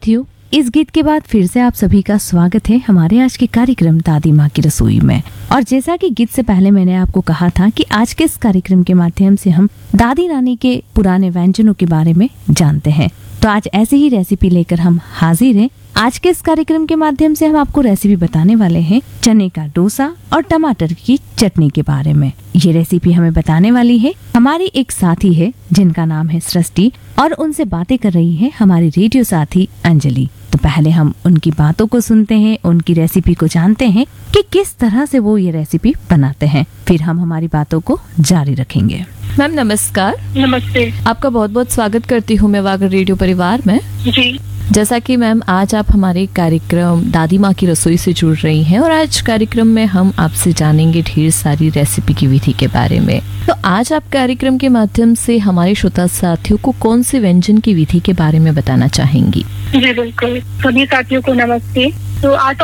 साथियों, इस गीत के बाद फिर से आप सभी का स्वागत है हमारे आज के कार्यक्रम दादी माँ की रसोई में। और जैसा कि गीत से पहले मैंने आपको कहा था कि आज के इस कार्यक्रम के माध्यम से हम दादी नानी के पुराने व्यंजनों के बारे में जानते हैं। तो आज ऐसी ही रेसिपी लेकर हम हाजिर हैं। आज के इस कार्यक्रम के माध्यम से हम आपको रेसिपी बताने वाले हैं चने का डोसा और टमाटर की चटनी के बारे में। ये रेसिपी हमें बताने वाली है हमारी एक साथी है जिनका नाम है सृष्टि, और उनसे बातें कर रही है हमारी रेडियो साथी अंजलि। तो पहले हम उनकी बातों को सुनते हैं, उनकी रेसिपी को जानते हैं कि किस तरह से वो ये रेसिपी बनाते हैं, फिर हम हमारी बातों को जारी रखेंगे। मैम नमस्कार। नमस्ते। आपका बहुत बहुत स्वागत करती हूँ मैं वागर रेडियो परिवार में। जी। जैसा कि मैम आज आप हमारे कार्यक्रम दादी माँ की रसोई से जुड़ रही हैं और आज कार्यक्रम में हम आपसे जानेंगे ढेर सारी रेसिपी की विधि के बारे में। तो आज आप कार्यक्रम के माध्यम से हमारे श्रोता साथियों को कौन से व्यंजन की विधि के बारे में बताना चाहेंगी? जी बिल्कुल, सभी साथियों को नमस्ते। तो आज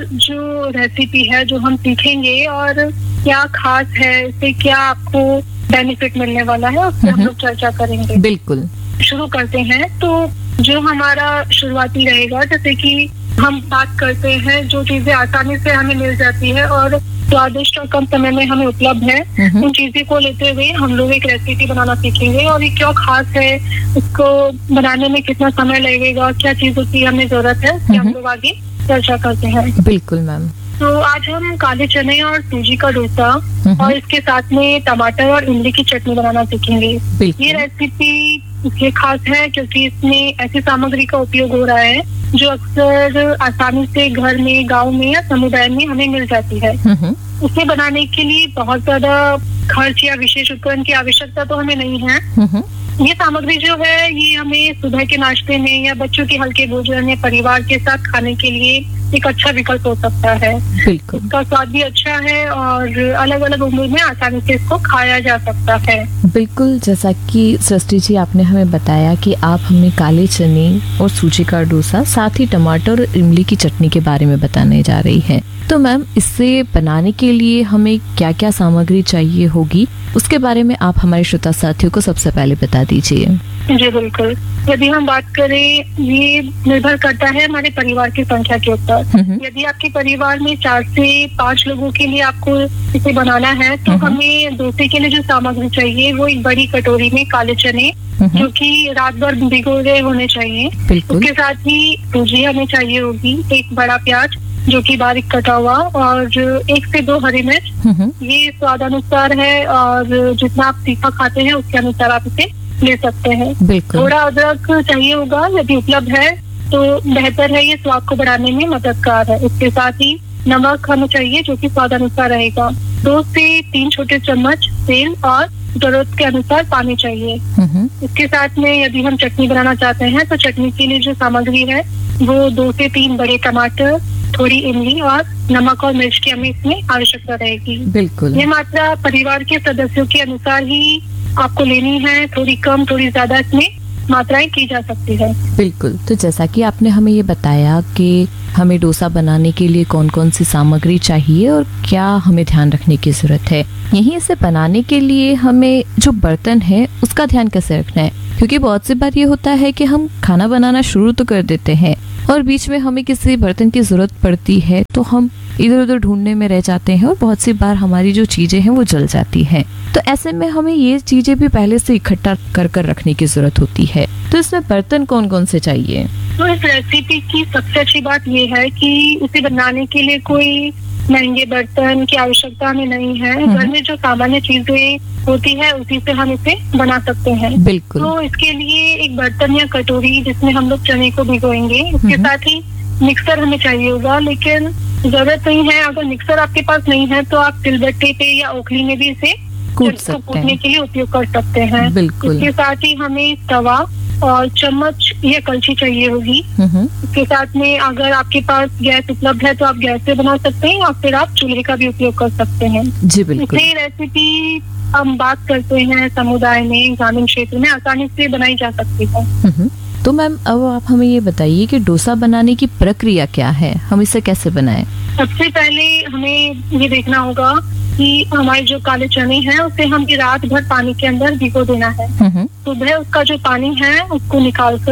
जो रेसिपी है जो हम सीखेंगे और क्या खास है, इससे क्या आपको बेनिफिट मिलने वाला है, उस पर हम लोग चर्चा करेंगे। बिल्कुल, शुरू करते हैं। तो जो हमारा शुरुआती रहेगा, जैसे कि हम बात करते हैं जो चीजें आसानी से हमें मिल जाती है और स्वादिष्ट और कम समय में हमें उपलब्ध है, उन चीजों को लेते हुए हम लोग एक रेसिपी बनाना सीखेंगे। और ये क्यों खास है, उसको बनाने में कितना समय लगेगा, क्या चीजों की हमें जरूरत है, इसकी हम लोग आगे चर्चा करते हैं। बिल्कुल मैम। तो आज हम काले चने और सूजी का डोसा और इसके साथ में टमाटर और इमली की चटनी बनाना सीखेंगे। ये रेसिपी इसलिए खास है क्योंकि इसमें ऐसी सामग्री का उपयोग हो रहा है जो अक्सर आसानी से घर में, गांव में या समुदाय में हमें मिल जाती है। उसे बनाने के लिए बहुत ज्यादा खर्च या विशेष उपकरण की आवश्यकता तो हमें नहीं है। ये सामग्री जो है ये हमें सुबह के नाश्ते में या बच्चों के हल्के भोजन या परिवार के साथ खाने के लिए एक अच्छा विकल्प हो सकता है। बिल्कुल। इसका स्वाद भी अच्छा है और अलग अलग उम्र में आसानी से इसको खाया जा सकता है। बिल्कुल, जैसा कि सृष्टि जी आपने हमें बताया कि आप हमें काले चने और सूजी का डोसा साथ ही टमाटर और इमली की चटनी के बारे में बताने जा रही हैं। तो मैम इसे बनाने के लिए हमें क्या क्या सामग्री चाहिए होगी, उसके बारे में आप हमारे श्रोता साथियों को सबसे पहले बता दीजिए। जी बिल्कुल, यदि हम बात करें, ये निर्भर करता है हमारे परिवार की संख्या के ऊपर। यदि आपके परिवार में 4 से 5 लोगों के लिए आपको इसे बनाना है तो हमें डोसे के लिए जो सामग्री चाहिए वो एक बड़ी कटोरी में काले चने जो कि रात भर भिगो गए होने चाहिए। उसके साथ ही सूजी हमें चाहिए होगी, एक बड़ा प्याज जो कि बारीक कटा हुआ, और 1 से 2 हरी मिर्च। ये स्वाद अनुसार है और जितना आप तीखा खाते हैं उसके अनुसार आप इसे ले सकते हैं। थोड़ा अदरक चाहिए होगा, यदि उपलब्ध है तो बेहतर है, ये स्वाद को बढ़ाने में मददगार है। इसके साथ ही नमक हमें चाहिए जो कि स्वाद अनुसार रहेगा। 2 से 3 छोटे चम्मच तेल और जरूरत के अनुसार पानी चाहिए। इसके साथ में यदि हम चटनी बनाना चाहते हैं तो चटनी के लिए जो सामग्री है वो 2 से 3 बड़े टमाटर, थोड़ी इमली और नमक और मिर्च की हमें इसमें आवश्यकता रहेगी। बिल्कुल। ये मात्रा परिवार के सदस्यों के अनुसार ही आपको लेनी है, थोड़ी कम थोड़ी ज्यादा इसमें मात्राएं की जा सकती है। बिल्कुल। तो जैसा कि आपने हमें ये बताया कि हमें डोसा बनाने के लिए कौन कौन सी सामग्री चाहिए और क्या हमें ध्यान रखने की जरूरत है, यहीं इसे बनाने के लिए हमें जो बर्तन है उसका ध्यान कैसे रखना है, क्योंकि बहुत सी बार ये होता है कि हम खाना बनाना शुरू तो कर देते हैं और बीच में हमें किसी बर्तन की जरूरत पड़ती है तो हम इधर उधर ढूंढने में रह जाते हैं और बहुत सी बार हमारी जो चीजें हैं वो जल जाती हैं। तो ऐसे में हमें ये चीजें भी पहले से इकट्ठा कर रखने की जरूरत होती है। तो इसमें बर्तन कौन कौन से चाहिए? तो इस रेसिपी की सबसे अच्छी बात ये है कि इसे बनाने के लिए कोई महंगे बर्तन की आवश्यकता हमें नहीं है। घर में जो सामान्य चीजें होती है उसी से हम इसे बना सकते हैं। बिल्कुल। तो इसके लिए एक बर्तन या कटोरी जिसमें हम लोग चने को भिगोएंगे, इसके साथ ही मिक्सर हमें चाहिए होगा, लेकिन जरूरत नहीं है। अगर मिक्सर आपके पास नहीं है तो आप सिलबट्टे पे या ओखली में भी इसे कूटने के लिए उपयोग कर सकते हैं। बिल्कुल। इसके साथ ही हमें तवा और चम्मच या कलछी चाहिए होगी। इसके साथ में अगर आपके पास गैस उपलब्ध है तो आप गैस से बना सकते हैं या फिर आप चूल्हे का भी उपयोग कर सकते हैं। जी बिल्कुल। ये रेसिपी हम बात करते हैं समुदाय में, ग्रामीण क्षेत्र में आसानी से बनाई जा सकती है। तो मैम अब आप हमें ये बताइए कि डोसा बनाने की प्रक्रिया क्या है, हम इसे कैसे बनाएं? सबसे पहले हमें ये देखना होगा कि हमारे जो काले चने हैं उसे हम रात भर पानी के अंदर भिगो देना है। सुबह उसका जो पानी है उसको निकालकर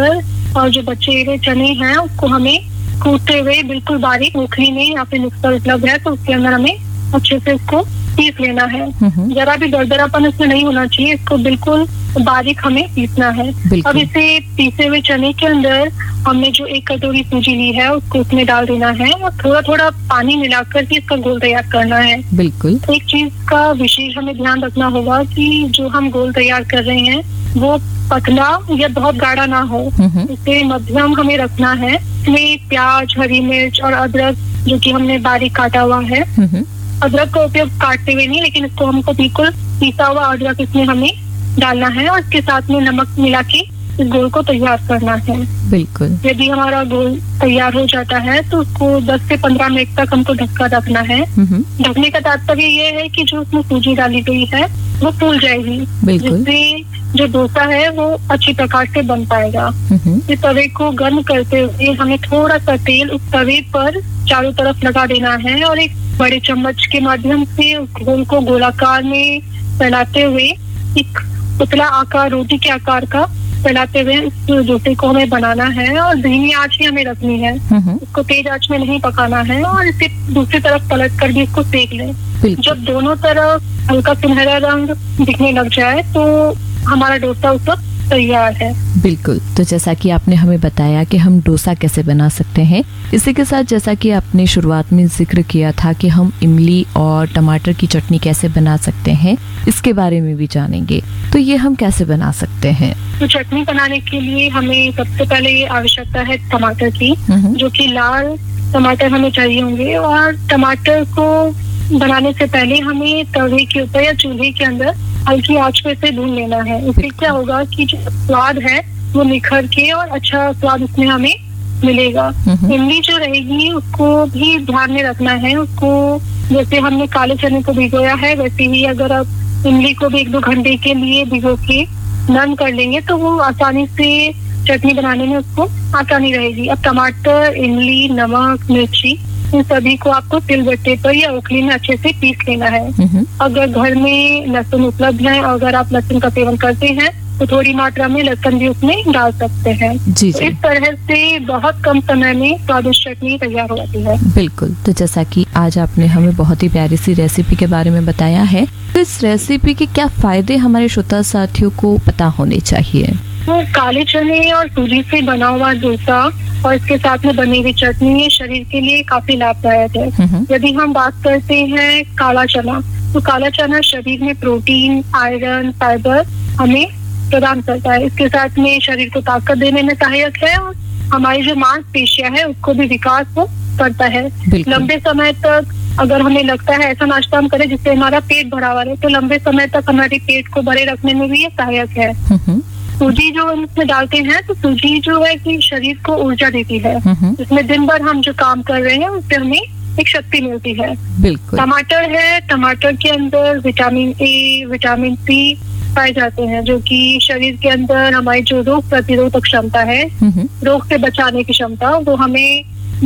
और जो बचे हुए चने हैं उसको हमें कूटते हुए बिल्कुल बारीक ओखली में या फिर मिक्सर उपलब्ध है तो उसके अंदर हमें अच्छे से इसको पीस लेना है। जरा भी दरदरापन इसमें नहीं होना चाहिए, इसको बिल्कुल बारीक हमें पीसना है। अब इसे पीसे हुए चने के अंदर हमने जो 1 कटोरी सूजी ली है उसको उसमें डाल देना है और थोड़ा थोड़ा पानी मिलाकर के इसका घोल तैयार करना है। बिल्कुल। एक चीज का विशेष हमें ध्यान रखना होगा कि जो हम घोल तैयार कर रहे हैं वो पतला या बहुत गाढ़ा ना हो, इसे मध्यम हमें रखना है। इसमें प्याज, हरी मिर्च और अदरक जो कि हमने बारीक काटा हुआ है, अदरक का उपयोग काटते हुए नहीं, लेकिन इसको हमको बिल्कुल पिसा हुआ अदरक इसमें हमें डालना है और इसके साथ में नमक मिला के इस घोल को तैयार करना है। बिल्कुल। यदि हमारा घोल तैयार हो जाता है तो उसको 10 से 15 मिनट तक हमको ढक्का रखना है। ढकने का तात्पर्य ये है कि जो उसमें सूजी डाली गई है वो फूल जाएगी, जिससे जो डोसा है वो अच्छी प्रकार से बन पाएगा। इस तवे को गर्म करते हुए हमें थोड़ा सा तेल उस तवे पर चारों तरफ लगा देना है और एक बड़े चम्मच के माध्यम से उस घोल को गोलाकार में फैलाते हुए एक पतला आकार, रोटी के आकार का फैलाते हुए इस डोसे को हमें बनाना है और धीमी आंच ही हमें रखनी है। इसको तेज आंच में नहीं पकाना है और इसे दूसरी तरफ पलट कर भी इसको सेक लें। जब दोनों तरफ हल्का सुनहरा रंग दिखने लग जाए तो हमारा डोसा उस वक्त तैयार है। बिल्कुल। तो जैसा कि आपने हमें बताया कि हम डोसा कैसे बना सकते हैं, इसी के साथ जैसा कि आपने शुरुआत में जिक्र किया था कि हम इमली और टमाटर की चटनी कैसे बना सकते हैं, इसके बारे में भी जानेंगे। तो ये हम कैसे बना सकते हैं? तो चटनी बनाने के लिए हमें सबसे पहले आवश्यकता है टमाटर की, जो कि लाल टमाटर हमें चाहिए होंगे। और टमाटर को बनाने से पहले हमें तवे के ऊपर या चूल्हे के अंदर हल्की आंच पे से भून लेना है। इससे क्या होगा कि जो स्वाद है वो निखर के और अच्छा स्वाद उसमें हमें मिलेगा। इमली जो रहेगी उसको भी ध्यान में रखना है। उसको जैसे हमने काले चने को भिगोया है वैसे ही अगर आप इमली को भी 1-2 घंटे के लिए भिगो के नरम कर लेंगे तो वो आसानी से चटनी बनाने में उसको आसानी रहेगी। अब टमाटर, इमली, नमक, मिर्ची, इन सभी को आपको सिलबट्टे पर या ओखली में अच्छे से पीस लेना है। अगर घर में लहसुन उपलब्ध है और अगर आप लहसुन का सेवन करते हैं तो थोड़ी मात्रा में लहसुन भी उसमें डाल सकते हैं। जी। तो इस तरह से बहुत कम समय में स्वादिष्ट चटनी तैयार हो जाती है। बिल्कुल। तो जैसा कि आज आपने हमें बहुत ही प्यारी सी रेसिपी के बारे में बताया है, तो इस रेसिपी के क्या फायदे हमारे श्रोता साथियों को पता होने चाहिए? तो काले चने और सूजी से बना हुआ डोसा और इसके साथ में बनी हुई चटनी ये शरीर के लिए काफी लाभदायक है। यदि हम बात करते हैं काला चना, तो काला चना शरीर में प्रोटीन, आयरन, फाइबर हमें प्रदान करता है। इसके साथ में शरीर को ताकत देने में सहायक है और हमारी जो मांसपेशियां है उसको भी विकास वो करता है। लंबे समय तक अगर हमें लगता है ऐसा नाश्ता हम करें जिससे हमारा पेट भरा हुआ रहे तो लंबे समय तक हमारे पेट को भरे रखने में भी ये सहायक है। सूजी जो हम इसमें डालते हैं तो सूजी जो है कि शरीर को ऊर्जा देती है। इसमें दिन भर हम जो काम कर रहे हैं उससे हमें एक शक्ति मिलती है। बिल्कुल। टमाटर है, टमाटर के अंदर विटामिन ए, विटामिन सी पाए जाते हैं जो कि शरीर के अंदर हमारी जो रोग प्रतिरोधक क्षमता है, रोग से बचाने की क्षमता, वो हमें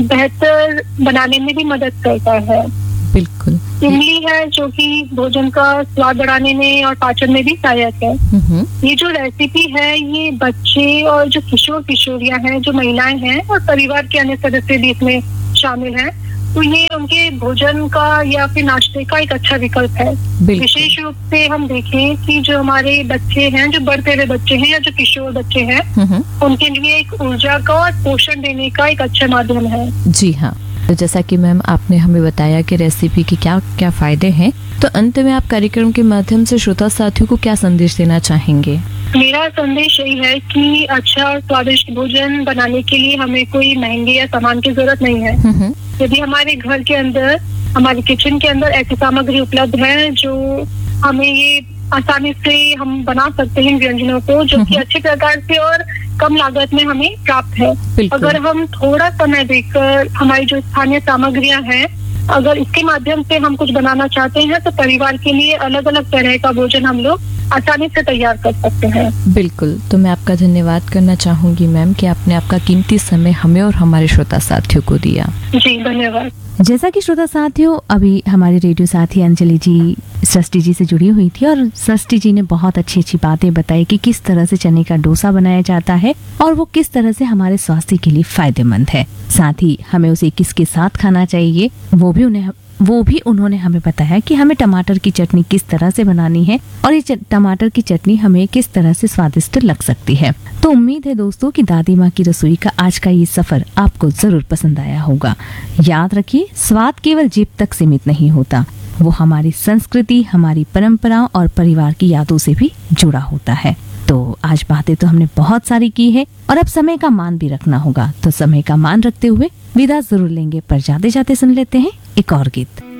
बेहतर बनाने में भी मदद करता है। बिल्कुल। इमली है जो कि भोजन का स्वाद बढ़ाने में और पाचन में भी सहायक है। ये जो रेसिपी है ये बच्चे और जो किशोर किशोरियां हैं, जो महिलाएं हैं और परिवार के अन्य सदस्य भी इसमें शामिल हैं, तो ये उनके भोजन का या फिर नाश्ते का एक अच्छा विकल्प है। विशेष रूप से हम देखें कि जो हमारे बच्चे हैं, जो बढ़ते हुए बच्चे हैं या जो किशोर बच्चे हैं, उनके लिए एक ऊर्जा का और पोषण देने का एक अच्छा माध्यम है। जी हाँ। तो जैसा कि मैम आपने हमें बताया कि रेसिपी के क्या क्या फायदे हैं, तो अंत में आप कार्यक्रम के माध्यम से श्रोता साथियों को क्या संदेश देना चाहेंगे? मेरा संदेश यही है कि अच्छा स्वादिष्ट भोजन बनाने के लिए हमें कोई महंगे या सामान की जरूरत नहीं है। यदि हमारे घर के अंदर, हमारे किचन के अंदर ऐसी सामग्री उपलब्ध है जो हमें ये आसानी से हम बना सकते हैं व्यंजनों को, जो कि अच्छे प्रकार से और कम लागत में हमें प्राप्त है। अगर हम थोड़ा समय देकर हमारी जो स्थानीय सामग्रियां हैं अगर इसके माध्यम से हम कुछ बनाना चाहते हैं तो परिवार के लिए अलग अलग तरह का भोजन हम लोग आसानी से तैयार कर सकते हैं। बिल्कुल, तो मैं आपका धन्यवाद करना चाहूंगी मैम कि आपने आपका कीमती समय हमें और हमारे श्रोता साथियों को दिया। जी धन्यवाद। जैसा कि श्रोता साथियों, अभी हमारे रेडियो साथी अंजलि जी सृष्टि जी से जुड़ी हुई थी और सृष्टि जी ने बहुत अच्छी अच्छी बातें बताई कि किस तरह से चने का डोसा बनाया जाता है और वो किस तरह से हमारे स्वास्थ्य के लिए फायदेमंद है। साथ ही हमें उसे किसके साथ खाना चाहिए वो भी उन्होंने हमें बताया कि हमें टमाटर की चटनी किस तरह से बनानी है और ये टमाटर की चटनी हमें किस तरह से स्वादिष्ट लग सकती है। तो उम्मीद है दोस्तों कि दादी माँ की रसोई का आज का ये सफर आपको जरूर पसंद आया होगा। याद रखिए, स्वाद केवल जीभ तक सीमित नहीं होता, वो हमारी संस्कृति, हमारी परंपराओं और परिवार की यादों से भी जुड़ा होता है। तो आज बातें तो हमने बहुत सारी की है और अब समय का मान भी रखना होगा, तो समय का मान रखते हुए विदा जरूर लेंगे, पर जाते जाते सुन लेते हैं एक और गीत।